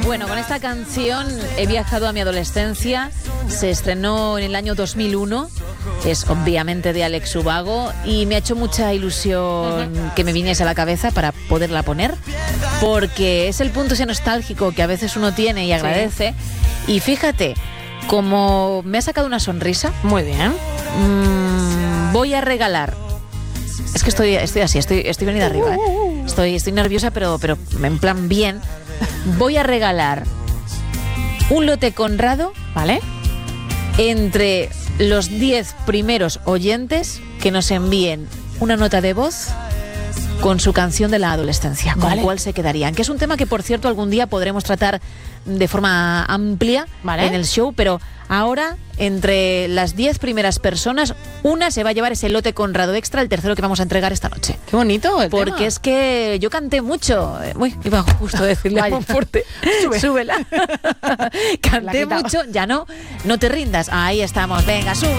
Bueno, con esta canción he viajado a mi adolescencia. Se estrenó en el año 2001. Es obviamente de Alex Ubago y me ha hecho mucha ilusión que me viniese a la cabeza para poderla poner, porque es el punto ese nostálgico que a veces uno tiene y agradece. Sí. Y fíjate, como me ha sacado una sonrisa. Muy bien. Voy a regalar. Es que estoy así, estoy venida arriba, ¿eh? Estoy nerviosa, pero en plan bien. Voy a regalar un lote Conrado, ¿vale? Entre los 10 primeros oyentes que nos envíen una nota de voz con su canción de la adolescencia. ¿Con cuál se quedarían? Que es un tema que, por cierto, algún día podremos tratar de forma amplia en el show, pero ahora, entre las 10 primeras personas, una se va a llevar ese lote Conrado Extra, el tercero que vamos a entregar esta noche. ¡Qué bonito el Porque tema! Es que yo canté mucho. Uy, iba justo a decirle a Monforte, súbela. Canté mucho, ya no te rindas. Ahí estamos, venga, sube.